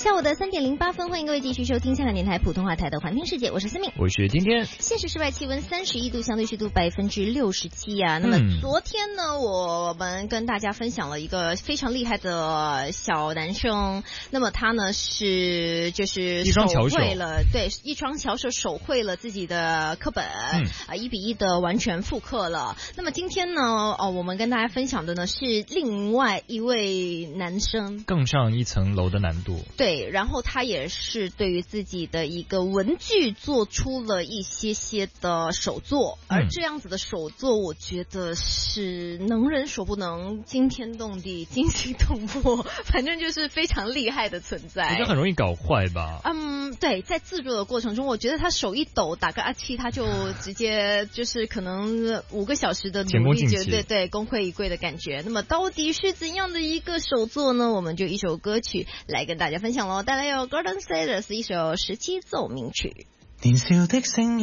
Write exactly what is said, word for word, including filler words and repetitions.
下午的三点零八分，欢迎各位继续收听香港电台普通话台的环听世界，我是思敏， 我是今天。 现时室外气温三十一度，相对湿度百分之六十七啊。那么昨天呢，我们跟大家分享了一个非常厉害的小男生，那么他呢是就是手绘了，对，一双巧手手绘了自己的课本，嗯、啊，一比一的完全复刻了。那么今天呢，哦，我们跟大家分享的呢是另外一位男生， 更上一层楼的难度。 对，然后他也是对于自己的一个文具做出了一些些的手作，而这样子的手作，我觉得是能人所不能，惊天动地，惊心动魄，反正就是非常厉害的存在。 我觉得很容易搞坏吧？ 嗯，对，在制作的过程中，我觉得他手一抖，打个阿七，他就直接就是可能五个小时的努力，就对对，功亏一篑的感觉。那么到底是怎样的一个手作呢？我们就一首歌曲来跟大家分享喽，带来有 Golden Sailors 一首十七奏鸣曲。 年少的聲